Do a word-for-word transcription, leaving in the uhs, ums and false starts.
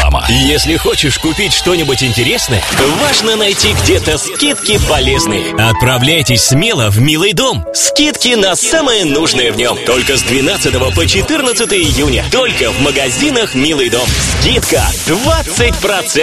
реклама. Если хочешь купить что-нибудь интересное, важно найти где-то скидки полезные. Отправляйтесь смело в «Милый дом». Скидки на самое нужное в нем. Только с двенадцатого по четырнадцатое июня. Только в магазинах «Милый дом». Скидка двадцать процентов.